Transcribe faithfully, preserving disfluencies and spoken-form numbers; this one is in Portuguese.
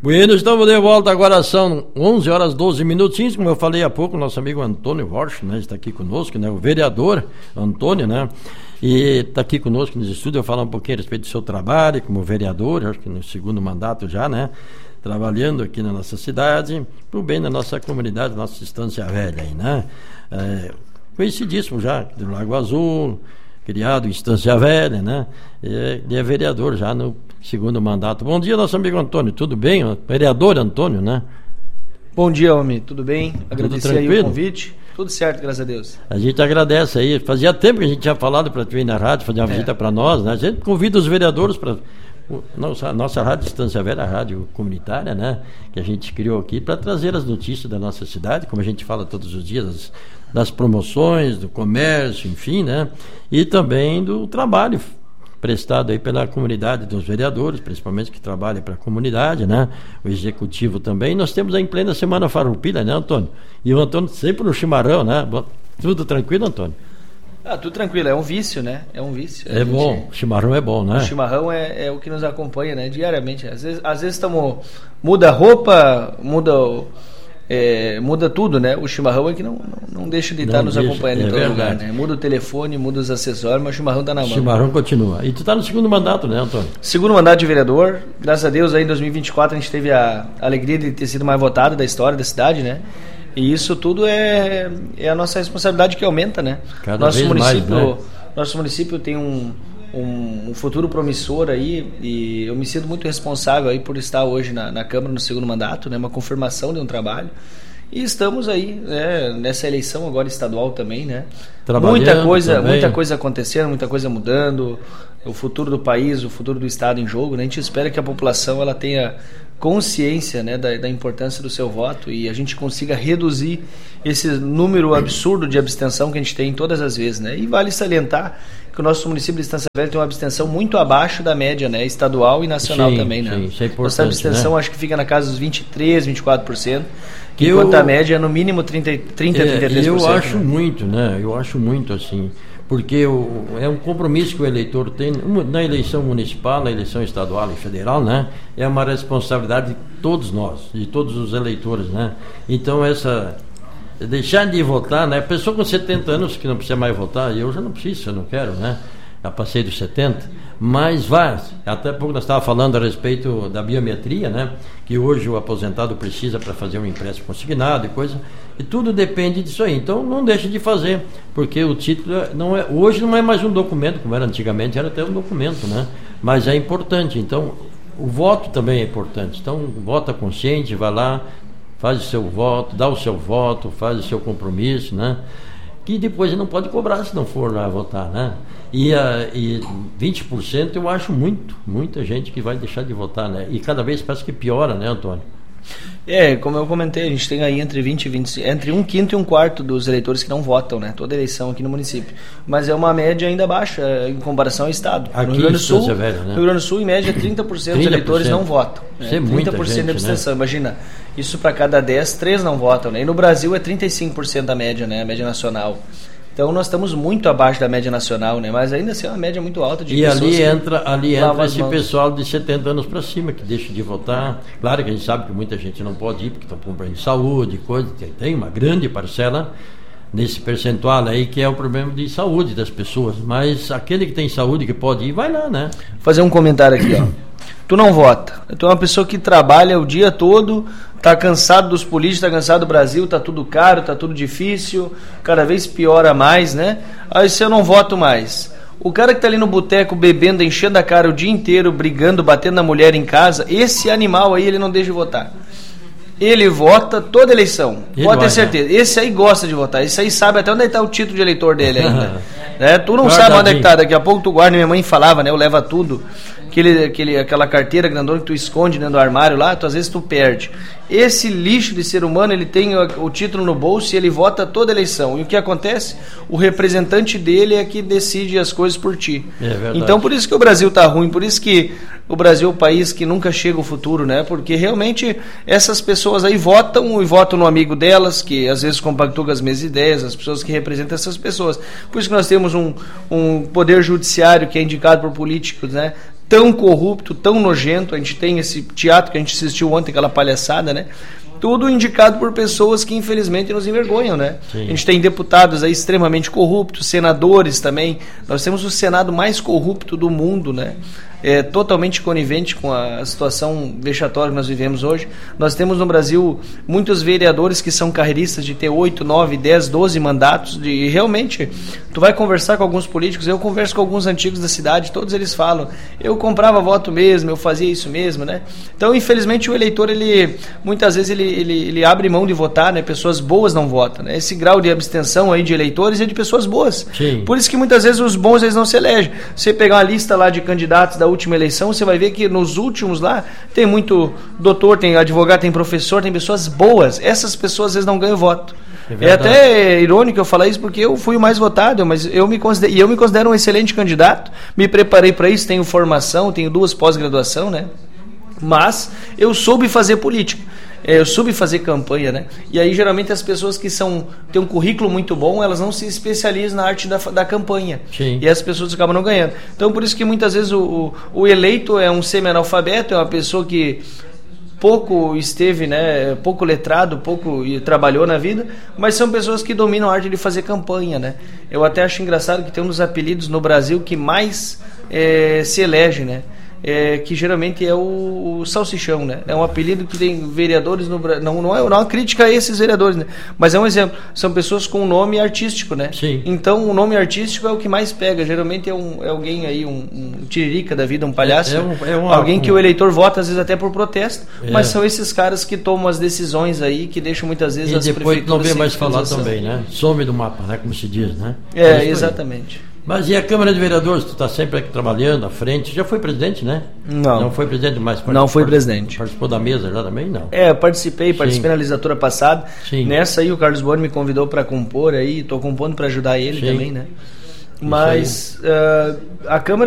Bueno, estamos de volta, agora são onze horas doze minutinhos, como eu falei há pouco, nosso amigo Antônio Rocha, né, está aqui conosco, né, o vereador Antônio, né, e está aqui conosco nos estúdios, eu falar um pouquinho a respeito do seu trabalho como vereador, acho que no segundo mandato já, né, trabalhando aqui na nossa cidade, pro bem da nossa comunidade, nossa Estância Velha aí, né, é, conhecidíssimo já, do Lago Azul, criado em Estância Velha, né, ele é vereador já no segundo mandato. Bom dia, nosso amigo Antônio, tudo bem? Vereador Antônio, né? Bom dia, homem, tudo bem? Agradecer tudo aí o convite. Tudo certo, graças a Deus. A gente agradece aí. Fazia tempo que a gente tinha falado para tu ir na rádio, fazer uma é. visita para nós, né? A gente convida os vereadores para nossa, nossa rádio Estância Velha, a rádio comunitária, né? Que a gente criou aqui para trazer as notícias da nossa cidade, como a gente fala todos os dias, das, das promoções, do comércio, enfim, né? E também do trabalho prestado aí pela comunidade dos vereadores, principalmente que trabalha para a comunidade, né? O executivo também. Nós temos aí em plena semana farroupilha, né, Antônio? E o Antônio sempre no chimarrão, né? Tudo tranquilo, Antônio? Ah, tudo tranquilo, é um vício, né? É um vício. É gente... bom, o chimarrão é bom, né? O chimarrão é, é o que nos acompanha, né? Diariamente. Às vezes, às vezes estamos... Muda a roupa, muda o... É, muda tudo, né? O chimarrão é que não, não, não deixa de não estar nos deixa, acompanhando é em todo verdade. lugar, né? Muda o telefone, muda os acessórios, mas o chimarrão está na mão. O chimarrão continua. E tu está no segundo mandato, né, Antônio? Segundo mandato de vereador. Graças a Deus, aí em dois mil e vinte e quatro a gente teve a alegria de ter sido mais votado da história da cidade, né? E isso tudo é, é a nossa responsabilidade que aumenta, né? Cada nosso vez município, mais, né? Nosso município tem um, um, um futuro promissor aí, e eu me sinto muito responsável aí por estar hoje na, na Câmara no segundo mandato, né? Uma confirmação de um trabalho. E estamos aí, né, nessa eleição agora estadual também, né? Muita coisa, também. muita coisa acontecendo, muita coisa mudando, o futuro do país, o futuro do estado em jogo, né? A gente espera que a população ela tenha consciência, né, da, da importância do seu voto e a gente consiga reduzir esse número absurdo de abstenção que a gente tem todas as vezes, né? E vale salientar que o nosso município de Estância Velha tem uma abstenção muito abaixo da média, né, estadual e nacional sim, também, né? Sim, isso é importante, nossa abstenção, né? Acho que fica na casa dos vinte e três, vinte e quatro por cento. Que enquanto eu, a média é no mínimo trinta, trinta a trinta e três por cento. Eu acho né? muito, né? Eu acho muito assim, porque o, é um compromisso que o eleitor tem na eleição municipal, na eleição estadual e federal, né? É uma responsabilidade de todos nós, de todos os eleitores, né? Então essa deixar de votar, né? A pessoa com setenta anos que não precisa mais votar, eu já não preciso, eu não quero, né? Já passei dos setenta, mas vai. Até há pouco nós estávamos falando a respeito da biometria, né? Que hoje o aposentado precisa para fazer um empréstimo consignado e coisa, e tudo depende disso aí. Então não deixe de fazer, porque o título não é, hoje não é mais um documento, como era antigamente, era até um documento, né? Mas é importante, então o voto também é importante. Então vota consciente, vai lá, faz o seu voto, dá o seu voto, faz o seu compromisso, né? Que depois não pode cobrar se não for lá votar, né? E, a, e vinte por cento eu acho muito, muita gente que vai deixar de votar, né? E cada vez parece que piora, né, Antônio? É, como eu comentei, a gente tem aí entre vinte e vinte, entre um quinto e um quarto dos eleitores que não votam, né? Toda eleição aqui no município. Mas é uma média ainda baixa em comparação ao estado. Aqui no Rio Grande do Sul, velha, né? no Rio Grande do Sul, em média, trinta por cento dos eleitores não votam. Né? Isso é muita trinta por cento gente, de abstenção, né? Imagina. Isso para cada dez, três não votam, né? E no Brasil é trinta e cinco por cento da média, né? A média nacional. Então nós estamos muito abaixo da média nacional, né? Mas ainda assim é uma média muito alta de e pessoas. E ali entra, ali entra esse mãos. pessoal de setenta anos para cima que deixa de votar. Claro que a gente sabe que muita gente não pode ir porque estão com problema de saúde, coisa. Tem uma grande parcela nesse percentual aí que é o problema de saúde das pessoas. Mas aquele que tem saúde que pode ir, vai lá, né? Vou fazer um comentário aqui, ó. Tu não vota. Tu é uma pessoa que trabalha o dia todo, tá cansado dos políticos, tá cansado do Brasil, tá tudo caro, tá tudo difícil, cada vez piora mais, né? Aí se eu não voto mais. O cara que tá ali no boteco bebendo, enchendo a cara o dia inteiro, brigando, batendo na mulher em casa, esse animal aí ele não deixa de votar. Ele vota toda eleição, ele pode ter certeza. Né? Esse aí gosta de votar, esse aí sabe até onde está o título de eleitor dele ainda. né? Tu não sabe onde é que tá, daqui a pouco tu guarda, minha mãe falava, né? Eu levo tudo. Aquele, aquele, aquela carteira grandona que tu esconde dentro do armário lá, tu, às vezes tu perde. Esse lixo de ser humano, ele tem o, o título no bolso e ele vota toda eleição. E o que acontece? O representante dele é que decide as coisas por ti. É então por isso que o Brasil tá ruim, por isso que o Brasil é o país que nunca chega o futuro, né? Porque realmente essas pessoas aí votam e votam no amigo delas, que às vezes compactua com as mesmas ideias, as pessoas que representam essas pessoas. Por isso que nós temos um, um poder judiciário que é indicado por políticos, né? tão corrupto, tão nojento. A gente tem esse teatro que a gente assistiu ontem, aquela palhaçada, né? Tudo indicado por pessoas que infelizmente nos envergonham, né? Sim. A gente tem deputados aí extremamente corruptos, senadores também. Nós temos o Senado mais corrupto do mundo, né? É totalmente conivente com a situação vexatória que nós vivemos hoje. Nós temos no Brasil muitos vereadores que são carreiristas de ter oito, nove, dez, doze mandatos. De, e realmente, tu vai conversar com alguns políticos, eu converso com alguns antigos da cidade, todos eles falam, eu comprava voto mesmo, eu fazia isso mesmo, né? Então, infelizmente, o eleitor, ele muitas vezes, ele, ele, ele abre mão de votar, né? Pessoas boas não votam, né? Esse grau de abstenção aí de eleitores é de pessoas boas. Sim. Por isso que muitas vezes os bons, eles não se elegem. Você pegar uma lista lá de candidatos da última eleição, você vai ver que nos últimos lá tem muito doutor, tem advogado, tem professor, tem pessoas boas. Essas pessoas às vezes não ganham voto. É, é até irônico eu falar isso, porque eu fui o mais votado, mas eu me considero, e eu me considero um excelente candidato, me preparei para isso, tenho formação, tenho duas pós-graduação, né? Mas eu soube fazer política. Eu soube fazer campanha, né? E aí, geralmente, as pessoas que são, têm um currículo muito bom, elas não se especializam na arte da, da campanha. Sim. E as pessoas acabam não ganhando. Então, por isso que muitas vezes o, o, o eleito é um semi-analfabeto, é uma pessoa que pouco esteve, né? Pouco letrado, pouco trabalhou na vida, mas são pessoas que dominam a arte de fazer campanha, né? Eu até acho engraçado que tem um dos apelidos no Brasil que mais é, se elege, né? É, que geralmente é o, o salsichão, né? É um apelido que tem vereadores no Brasil. Não, não, é, não é uma crítica a esses vereadores, né? Mas é um exemplo. São pessoas com nome artístico, né? Sim. Então o nome artístico é o que mais pega. Geralmente é, um, é alguém aí, um, um tiririca da vida, um palhaço. É, é um, é uma, alguém que um... o eleitor vota, às vezes até por protesto. É. Mas são esses caras que tomam as decisões aí, que deixam muitas vezes e as prefeituras. E depois não vê mais falar também, né? Some do mapa, né? Como se diz, né? É, exatamente. Mas e a Câmara de Vereadores? Tu está sempre aqui trabalhando à frente. Já foi presidente, né? Não. Não foi presidente, mas não foi presidente. Participou da mesa já também? Não. É, participei, participei Sim. na legislatura passada. Sim. Nessa aí o Carlos Boni me convidou para compor aí, estou compondo para ajudar ele Sim. também, né? Mas uh, a Câmara